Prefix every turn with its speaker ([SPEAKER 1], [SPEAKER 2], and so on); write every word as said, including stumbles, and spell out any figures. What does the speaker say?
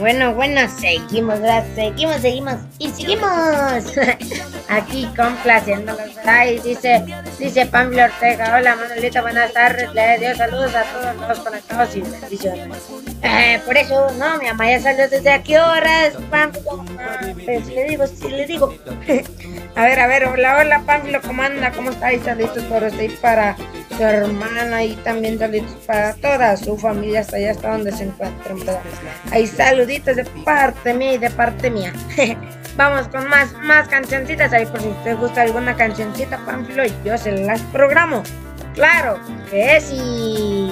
[SPEAKER 1] bueno, bueno, seguimos, ¿verdad? Seguimos, seguimos y seguimos. Aquí complaciéndolos, ¿verdad? Y dice, dice Pamela Ortega, hola Manuelita, buenas tardes, le doy saludos a todos los conectados y bendiciones. Eh, por eso, no, mi mamá ya salió desde aquí horas, Pamela. Pues le digo, sí le digo. A ver, a ver, hola, hola Pamela, ¿cómo anda? ¿Cómo está? Y saluditos por usted y para su hermana y también saluditos para toda su familia hasta allá, hasta donde se encuentren, ¿verdad? Hay saluditos de parte mía y de parte mía. Vamos con más, más cancioncitas ahí por si usted gusta alguna cancioncita, Pánfilo, y yo se las programo. Claro que sí.